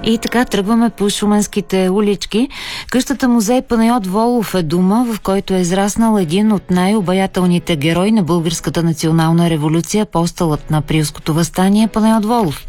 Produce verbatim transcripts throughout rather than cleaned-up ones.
И така тръгваме по шуменските улички. Къщата музей Панайот Волов е дома, в който е израснал един от най-обаятелните герои на българската национална революция, апостолът на Априлското въстание Панайот Волов.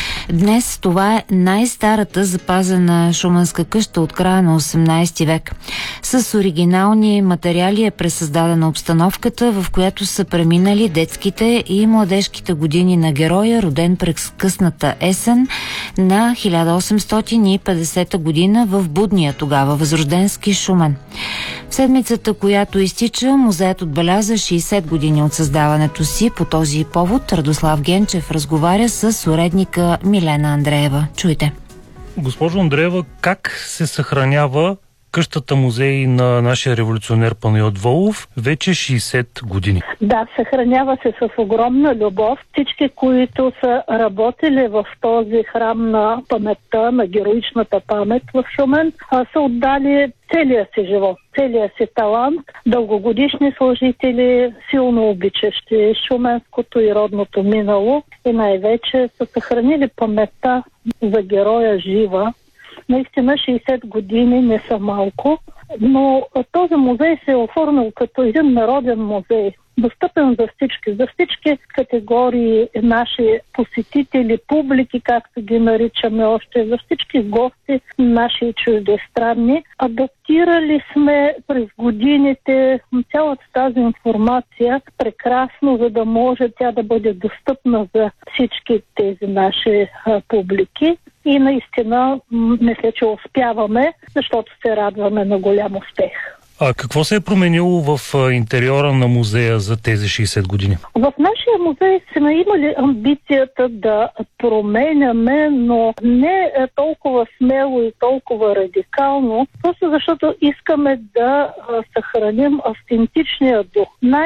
Днес това е най-старата запазена шуменска къща от края на осемнайсети век. С оригинални материали е пресъздадена обстановката, в която са преминали детските и младежките години на героя, роден през късната есен на хиляда осемстотин и петдесета година в будния тогава възрожденски Шумен. В седмицата, която изтича, музеят отбеляза шейсет години от създаването си. По този повод Радослав Генчев разговаря с уредника Милена Андреева. Чуйте. Госпожо Андреева, как се съхранява къщата музей на нашия революционер Панайот Волов вече шейсет години? Да, съхранява се с огромна любов. Всички, които са работили в този храм на паметта, на героичната памет в Шумен, са отдали целия си живот, целия си талант, дългогодишни служители, силно обичащи шуменското и родното минало и най-вече са съхранили паметта за героя жива. Наистина шейсет години не са малко, но този музей се е оформил като един народен музей, достъпен за всички, за всички категории наши посетители, публики, както ги наричаме още, за всички гости, наши и чуждестранни. Адаптирали сме през годините цялата тази информация прекрасно, за да може тя да бъде достъпна за всички тези наши а, публики. И наистина, мисля, че успяваме, защото се радваме на голям успех. А какво се е променило в интериора на музея за тези шейсет години? В нашия музей сме имали амбицията да променяме, но не толкова смело и толкова радикално, просто защото искаме да съхраним автентичния дух,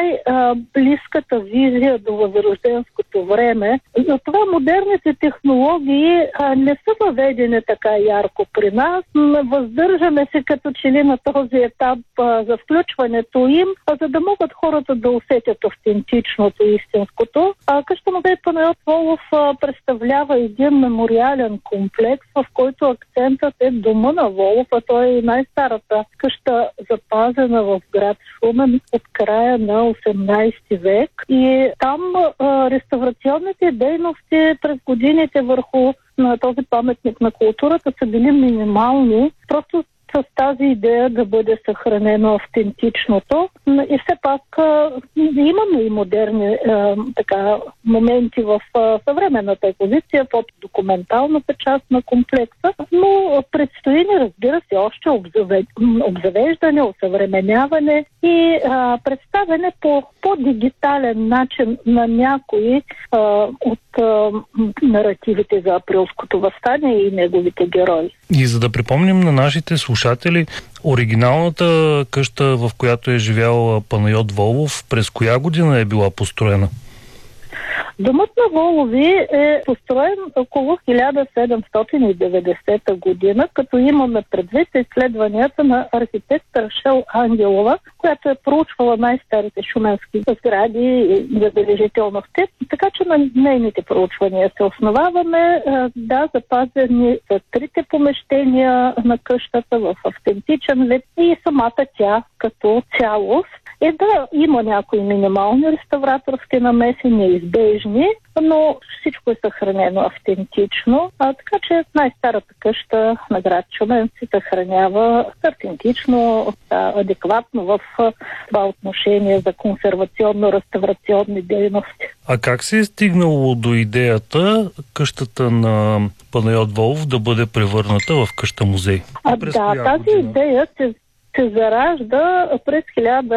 най-близката визия до възрожденското време. Затова модерните технологии не са въведени така ярко при нас. Въздържаме се като че ли на този етап за включването им, за да могат хората да усетят автентичното и истинското. Къща музей Панайот Волов представлява един мемориален комплекс, в който акцентът е дома на Волов, а той е най-старата къща запазена в град Шумен от края на осемнайсети век. И там реставрационните дейности през годините върху на този паметник на културата са били минимални, просто с тази идея да бъде съхранено автентичното. И все пак а, имаме и модерни а, така, моменти в а, съвременната експозиция под документалната част на комплекса, но предстои ни, разбира се, още обзавеждане, обзавеждане осъвременяване и а, представяне по по-дигитален начин на някои а, от а, наративите за Априлското въстание и неговите герои. И за да припомним на нашите слушатели, оригиналната къща, в която е живял Панайот Волов, през коя година е била построена? Домът на Волови е построен около хиляда седемстотин и деветдесета година, като имаме предвид изследванията на архитект Рашел Ангелова, която е проучвала най-старите шуменски сгради и забележителности. Така че на нейните проучвания се основаваме. Да, запазени са трите помещения на къщата в автентичен вид и самата тя като цялост. Е да, има някои минимални реставраторски намеси, неизбежни, но всичко е съхранено автентично. А, така че най-старата къща на град Шумен се съхранява автентично, да, адекватно в това отношение за консервационно-реставрационни дейности. А как се е стигнало до идеята къщата на Панайот Волов да бъде превърната в къща музей? А, да, тази година? идея се, се заражда през хиляда